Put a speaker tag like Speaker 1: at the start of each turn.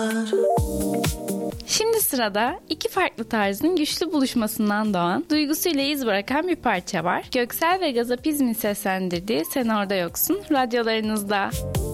Speaker 1: Şimdi sırada iki farklı tarzın güçlü buluşmasından doğan, duygusuyla iz bırakan bir parça var. Göksel ve Gazapizm'in seslendirdiği Sen Orada Yoksun radyolarınızda.